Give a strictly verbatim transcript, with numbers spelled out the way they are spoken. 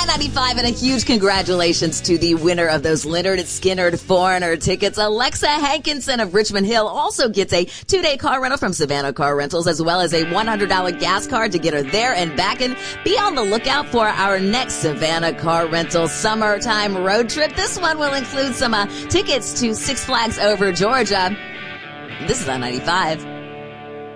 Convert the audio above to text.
I ninety-five, and a huge congratulations to the winner of those Leonard Skinner Foreigner tickets. Alexa Hankinson of Richmond Hill also gets a two-day car rental from Savannah Car Rentals, as well as a one hundred dollars gas card to get her there and back. And be on the lookout for our next Savannah Car Rental summertime road trip. This one will include some uh, tickets to Six Flags Over Georgia. This is I ninety-five.